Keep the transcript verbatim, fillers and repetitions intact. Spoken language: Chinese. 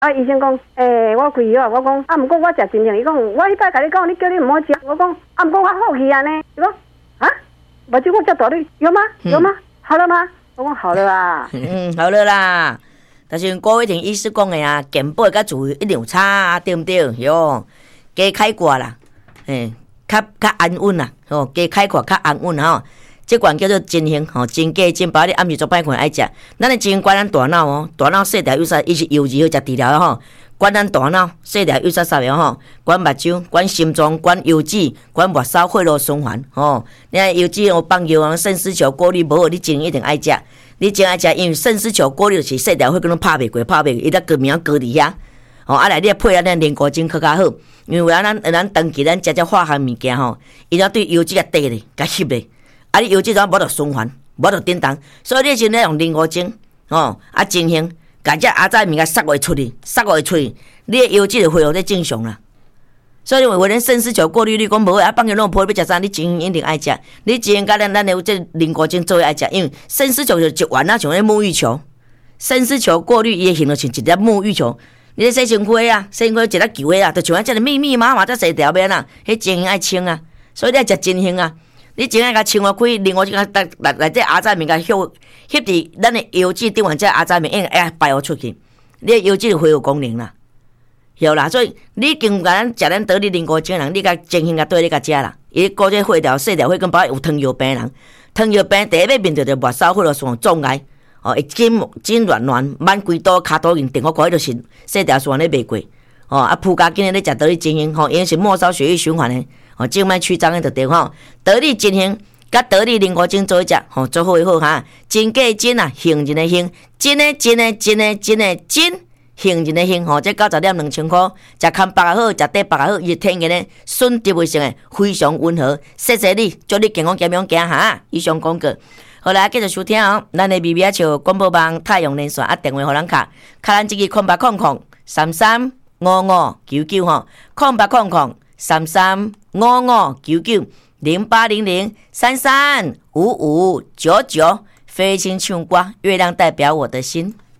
啊，医生讲，诶、欸，我开药，我讲，啊，毋过我食真灵。伊讲，我迄摆甲你讲，你叫你毋好食。我讲，啊，毋过我好去安尼。伊讲，啊，目睭我遮大你有吗？有吗？嗯、好了吗？我讲好了啦。 嗯，好了啦。但是郭伟霆医师讲的啊，健保甲自费一定有差啊，对毋对？哟，加开挂啦，诶，较较安稳啦，吼，加开挂较安稳吼。这款叫做真形吼，真假真包，你暗时做歹困爱食。咱的真管咱大脑哦，大脑细条有啥？伊是油脂好食治疗吼，管咱大脑细条有啥啥样吼？管目睭，管心脏，管油脂，管末梢血路循环吼。你看油脂有帮药啊，肾丝球过滤无好，你真一定爱食。你真爱食，因为肾丝球过滤是细条血可能拍袂过，拍袂过，伊得个名高伫遐。哦，啊来你配啊，咱莲果精较较好，因为有咱咱长期咱食只化学物件吼，伊才对油脂甲低咧，甲吸咧。啊！你油脂怎无得循环，无得叮当，所以你先咧用灵活精，哦，啊，进行，甲只阿仔物件塞落出去，塞落出去，你的油脂就恢复咧正常啦。所以为咱肾丝球过滤率讲无啊，放个弄破要食啥？你进行一定爱食，你进行甲咱咱有这灵活精做爱食，因为肾丝球就一丸啊，像咧沐浴球，肾丝球过滤伊的形就像一粒沐浴球，你咧洗身躯啊，洗身躯一粒球的啊，就像这个密密麻麻才洗条面啊，迄真形爱清啊，所以你爱食真形啊。你真爱甲清化开，另外一个来来来，这阿仔面甲吸吸伫咱的油脂顶完，这阿仔面应该排互出去，你的油脂就恢复功能啦，有啦。所以你经甲咱食咱得力灵果精人，你甲真心甲对你甲食啦。伊顾这血条细条血跟包有糖尿病人，糖尿病第一要面对着末梢血路循环障碍，哦，会筋筋软软，满规肚骹肚用电我看迄就是细条循环咧袂过，哦啊，扑加今日咧食得力真心，吼，因为是末梢血液循环的。哦，静脉曲张的就对吼，得力真形甲得力灵果精做一只，吼，做好以后哈，真假真啊，行人的行，真的真的真的真的真，行人的行，吼，这九十点两千块，食康白也好，食底白也好，伊天然的纯植物性的，非常温和，谢谢你，祝你健康健康行哈。以上广告，好啦，继续收听哦，咱的微微啊笑广播网太阳连线啊，电话互咱卡，卡咱这个空八空空三三五五九九吼，空八空空。三三五五九九零八零零三三五五九九，飞行唱歌，月亮代表我的心。